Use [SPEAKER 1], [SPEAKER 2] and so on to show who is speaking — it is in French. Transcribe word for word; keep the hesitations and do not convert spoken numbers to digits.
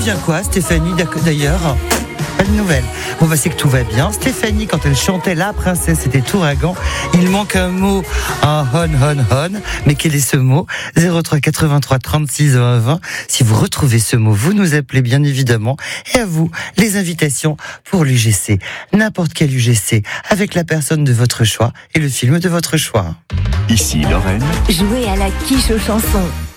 [SPEAKER 1] devient quoi, Stéphanie, d'ailleurs? Pas de nouvelles. Bon, bah, c'est que tout va bien. Stéphanie, quand elle chantait La Princesse, c'était Touragan. Il manque un mot, un hon, hon, hon. Mais quel est ce mot? zéro trois quatre-vingt-trois trente-six vingt vingt. Si vous retrouvez ce mot, vous nous appelez bien évidemment. Et à vous, les invitations pour l'U G C. N'importe quel U G C, avec la personne de votre choix et le film de votre choix.
[SPEAKER 2] Ici Lorraine.
[SPEAKER 3] Jouez à la quiche aux chansons.